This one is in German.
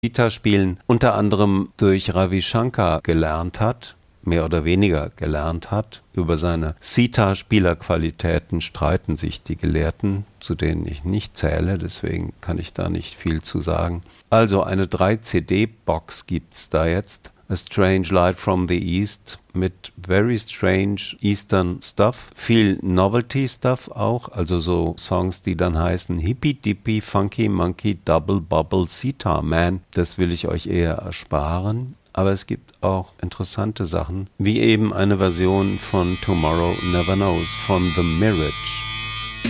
Sitar-Spielen unter anderem durch Ravi Shankar gelernt hat, mehr oder weniger gelernt hat. Über seine Sitar-Spielerqualitäten streiten sich die Gelehrten, zu denen ich nicht zähle, deswegen kann ich da nicht viel zu sagen. Also eine 3-CD-Box gibt's da jetzt. A Strange Light from the East mit very strange Eastern Stuff, viel Novelty Stuff auch, also so Songs, die dann heißen Hippie Dippy Funky Monkey Double Bubble Sitar Man. Das will ich euch eher ersparen. Aber es gibt auch interessante Sachen, wie eben eine Version von Tomorrow Never Knows von The Mirage.